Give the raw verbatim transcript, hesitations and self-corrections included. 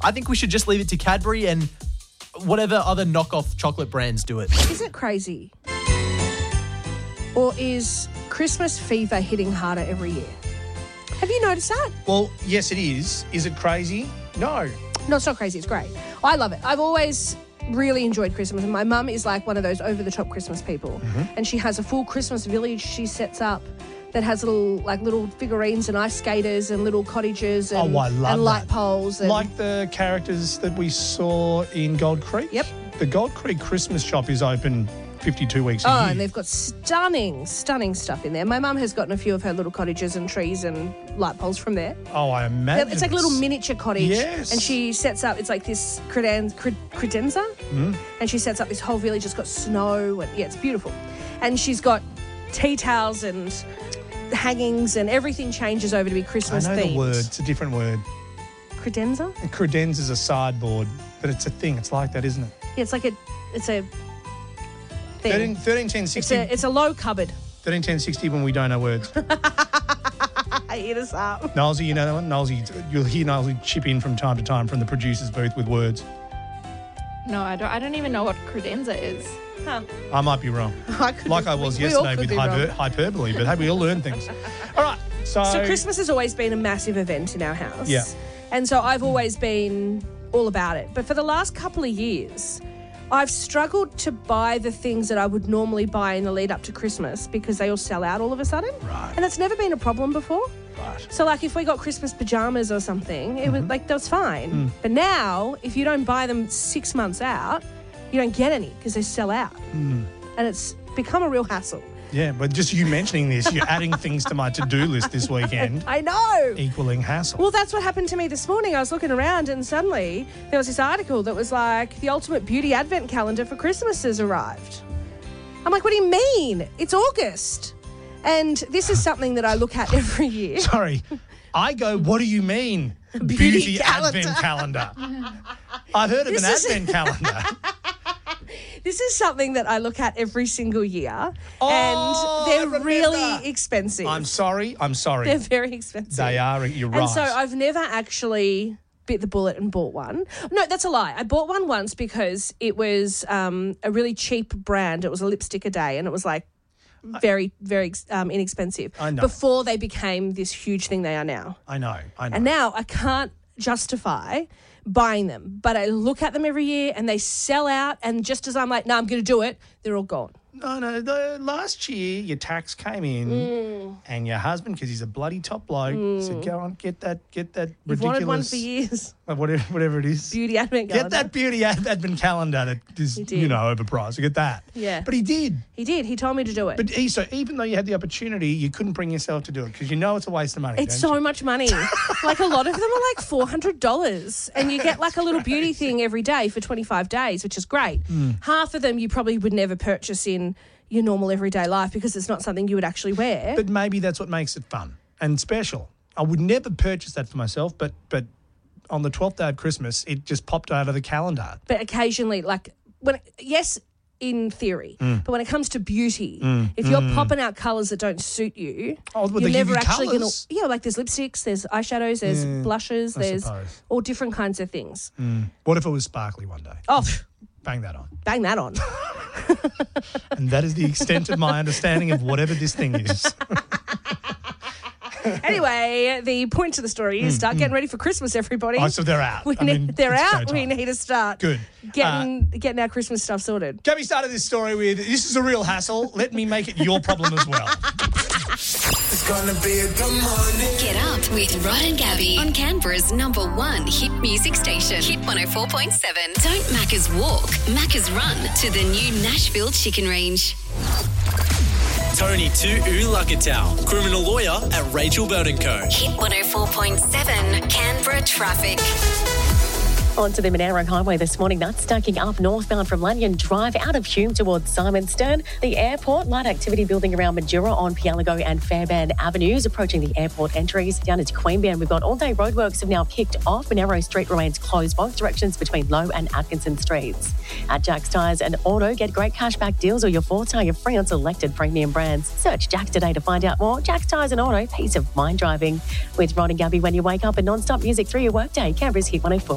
I think we should just leave it to Cadbury and whatever other knockoff chocolate brands do it. Is it crazy? Or is Christmas fever hitting harder every year? Have you noticed that? Well, yes, it is. Is it crazy? No. No, it's not crazy. It's great. I love it. I've always really enjoyed Christmas. And my mum is like one of those over-the-top Christmas people. Mm-hmm. And she has a full Christmas village she sets up that has little like little figurines and ice skaters and little cottages and, Oh, I love and light that. poles. And Like the characters that we saw in Gold Creek? Yep. The Gold Creek Christmas shop is open fifty-two weeks a Oh, year. and they've got stunning, stunning stuff in there. My mum has gotten a few of her little cottages and trees and light poles from there. Oh, I imagine. It's like a little miniature cottage. Yes. And she sets up, it's like this credenza, credenza Mm. and she sets up this whole village. It's got snow and, yeah, it's beautiful. And she's got tea towels and hangings and everything changes over to be I Christmas know themed. the word. It's a different word. Credenza? Credenza is a sideboard, but it's a thing. It's like that, isn't it? Yeah, it's like a, it's a thing. thirteen, thirteen ten it's, sixty. a, it's a low cupboard. thirteen ten sixty when we don't know words. Hit us up. Nolsey, you know that one? Nolsey, you'll hear Nolsey chip in from time to time from the producer's booth with words. No, I don't. I don't even know what credenza is. Huh. I might be wrong. I could Like be- I was we- we all yesterday could with be hyper, wrong. hyperbole, but hey, we all learn things. All right, so... So Christmas has always been a massive event in our house. Yeah. And so I've always been all about it. But for the last couple of years, I've struggled to buy the things that I would normally buy in the lead up to Christmas because they all sell out all of a sudden. Right. And that's never been a problem before. Right. So like if we got Christmas pajamas or something, it was like that was fine. Mm. But now, if you don't buy them six months out, you don't get any because they sell out. Mm. And it's become a real hassle. Yeah, but just you mentioning this, you're adding things to my to-do list this weekend, I know. equaling hassle. Well, that's what happened to me this morning. I was looking around and suddenly there was this article that was like, the ultimate beauty advent calendar for Christmas has arrived. I'm like, what do you mean? It's August. And this is something that I look at every year. Sorry, I go, what do you mean, beauty, Beauty calendar. advent calendar? I've heard of This an is- advent calendar. This is something that I look at every single year. Oh, and I they're remember. really expensive. I'm sorry, I'm sorry. They're very expensive. They are, you're right. And so I've never actually bit the bullet and bought one. No, that's a lie. I bought one once because it was um, a really cheap brand. It was a lipstick a day and it was like very, very um, inexpensive. I know. Before they became this huge thing they are now. I know, I know. And now I can't justify buying them, but I look at them every year and they sell out, and just as I'm like, no, I'm going to do it, they're all gone. No, no. The, last year, your tax came in, Mm. and your husband, because he's a bloody top bloke, said, "Go on, get that, get that You've ridiculous, wanted one for years. uh, whatever, whatever it is, Beauty advent get calendar. that beauty ad- advent calendar that is, He did. you know, overpriced. Get that." Yeah. But he did. He did. He told me to do it. But he, so even though you had the opportunity, you couldn't bring yourself to do it because you know it's a waste of money. It's don't so you? much money. Like a lot of them are like four hundred dollars and you get like a little beauty thing every day for twenty-five days, which is great. Mm. Half of them you probably would never purchase in your normal everyday life because it's not something you would actually wear. But maybe that's what makes it fun and special. I would never purchase that for myself, but but on the twelfth day of Christmas, it just popped out of the calendar. But occasionally, like, when yes, in theory, Mm. but when it comes to beauty, if you're popping out colours that don't suit you, Oh, well, you're they give never you actually going to. colours? Yeah, like there's lipsticks, there's eyeshadows, there's Yeah, blushes, I there's suppose. all different kinds of things. What if it was sparkly one day? Oh, pff, Bang that on. bang that on. And that is the extent of my understanding of whatever this thing is. Anyway, the point to the story is start getting ready for Christmas, everybody. Hmm, Oh, so they're out. We I need, mean, they're it's out. go We time. need to start Good. getting getting our Christmas stuff sorted. Gabby started this story with, this is a real hassle. Let me make it your problem as well. It's gonna be a good morning. Get up with Rod and Gabby on Canberra's number one hit music station. Hit one oh four point seven. Don't Macca's walk, Macca's run to the new Nashville Chicken Range. Tony to Ulakatau, criminal lawyer at Rachel Bird and Co. Hit one oh four point seven Canberra traffic. On to the Monaro Highway this morning. That's stacking up northbound from Lanyon Drive out of Hume towards Simonstone. The airport, light activity building around Majura on Pialago and Fairbairn Avenues, approaching the airport entries. Down into Queanbeyan, we've got all-day roadworks have now kicked off. Monaro Street remains closed both directions between Low and Atkinson Streets. At Jack's Tyres and Auto, get great cashback deals or your four-tyre free on selected premium brands. Search Jack's today to find out more. Jack's Tyres and Auto, peace of mind driving. With Rod and Gabby when you wake up and non-stop music through your workday. Canberra's Hit one oh four.